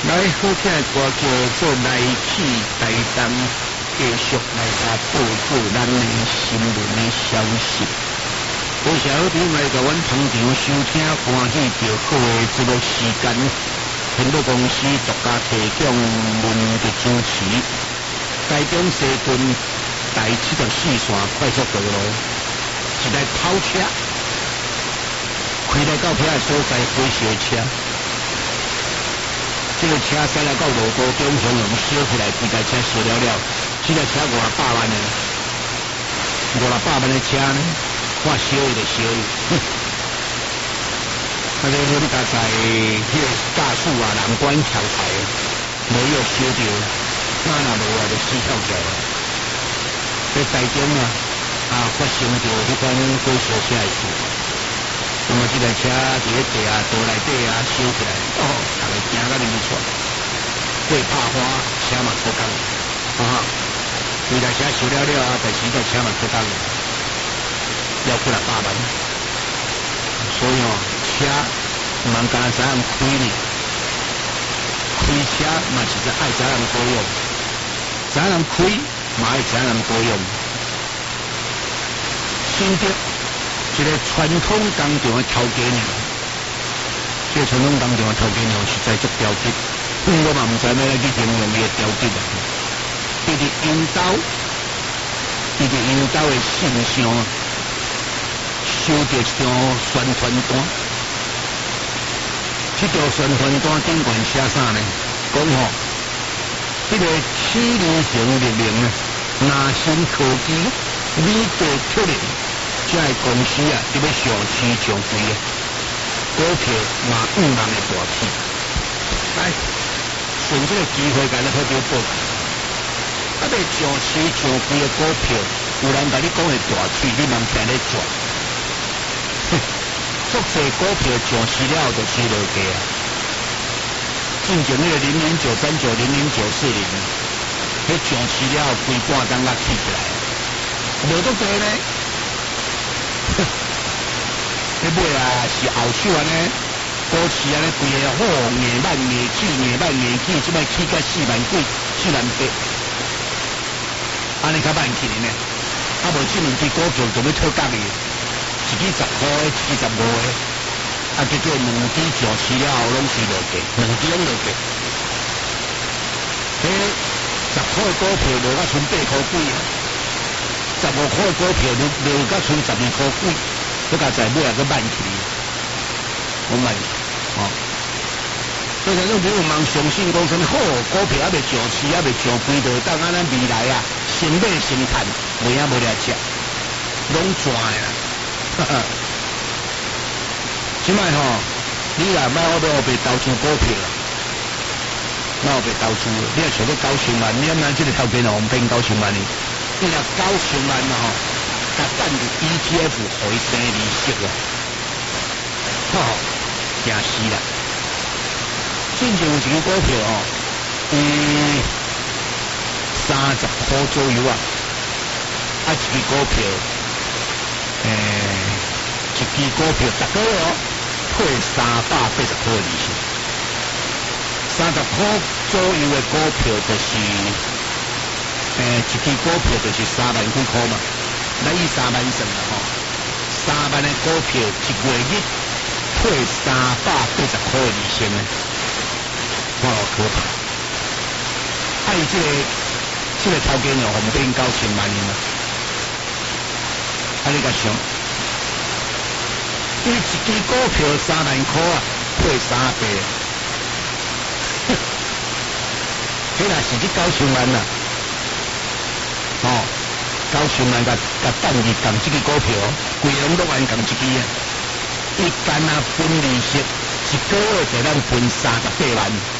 来，好听的歌叫做《来去台东》，继续来甲报告咱的新闻的消息。多谢好朋友来甲阮捧场收听，欢喜着好的节目时间。频道公司独家提供文的主持。台中西屯第74线快速道路，一台跑车开来到遐个所在火烧车。这个车驶来到路高中向用烧起来，这台车烧了了，这台车500万的，500万的车呢，看烧伊就烧伊。啊，你好，你家在迄个驾驶啊，难关桥台，无药烧着，那无啊，就死翘起来。在台中发生着迄款火烧车的事。那么这台车伫咧地道内底烧起来，大家惊到面出，过拍花，车嘛脱工，这台车烧了了但是这车嘛脱工，要过600万，所以车唔能干知影开呢，开车嘛是爱知影保养，知影开嘛爱知影保养，新的。一个传统工厂的头家娘，这个传统工厂的头家娘实在足刁极，我嘛唔知要来去形容伊的刁极啦。伊伫因兜的信上收到一张宣传单，这条宣传单顶悬写啥呢？讲这个启灵型力量拿新科技美国特例。这个公司就要上市上柜股票嘛5万的大起，来顺这个机会，甲你好表报。未上市上柜的股票，有人甲你讲的大起，你茫听咧做。足侪股票上市了就起落价啊！进前那个0093900940，迄上市了规半工甲起起来，无足多呢。迄尾是后手安尼，股市安尼规个硬慢硬起，即摆起到4万几，4万8，安尼较慢起呢。无这两支股票就要脱角去，一支10块的，一支15的，结果两支上市了后拢是落价，两支拢落价。迄10块的股票落到剩8块几，15块的股票落到剩12块几。这个在尾个慢起，我慢所以讲，比如人相信讲什么好股票未上市，未上规就当咱未来先买先赚，袂无来吃，拢赚啦。即摆你莫被投资股票，莫被投资，你若想要9000万，你按这个条件变9000万呢？你若9000万甲等于 ETF 回生利息惊死啦！进前有一支股票30块左右一支股票，一支股票逐个月配380块利息，30块左右的股票就是一支股票就是3万几块嘛。咱以3万算啦，3万的股票一月日配380块利息呢，可怕！这个头家娘红变9000万嘛，你甲想，伊一支股票3万块配3倍，这若是去9000万啦，9000万甲等于共这支股票，规拢都按共一支伊干分利息，一个月就咱分38万。